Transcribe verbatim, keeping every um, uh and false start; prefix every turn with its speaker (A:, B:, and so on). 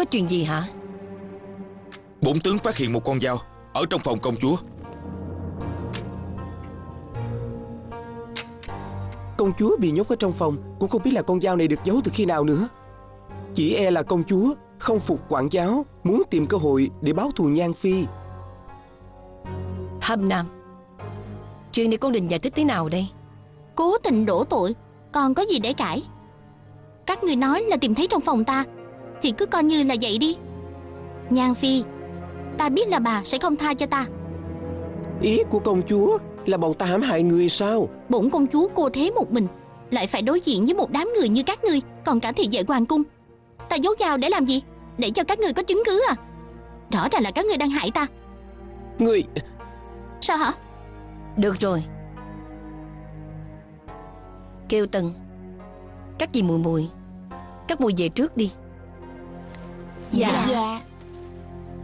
A: Có chuyện gì hả?
B: Bổn tướng phát hiện một con dao ở trong phòng công chúa.
C: Công chúa bị nhốt ở trong phòng, cũng không biết là con dao này được giấu từ khi nào nữa. Chỉ e là công chúa không phục quản giáo, muốn tìm cơ hội để báo thù Nhan Phi.
A: Hâm Nam, chuyện này con định giải thích thế nào đây?
D: Cố tình đổ tội, còn có gì để cãi? Các người nói là tìm thấy trong phòng ta, thì cứ coi như là vậy đi. Nhan Phi, ta biết là bà sẽ không tha cho ta.
C: Ý của công chúa là bọn ta hãm hại người sao?
D: Bổn công chúa cô thế một mình, lại phải đối diện với một đám người như các ngươi, còn cả thị vệ hoàng cung. Ta giấu dao để làm gì? Để cho các ngươi có chứng cứ à? Rõ ràng là các ngươi đang hại ta.
C: Người...
D: Sao hả?
A: Được rồi, Kiều Tần, các dì muội muội, các muội về trước đi.
D: Dạ,
E: dạ.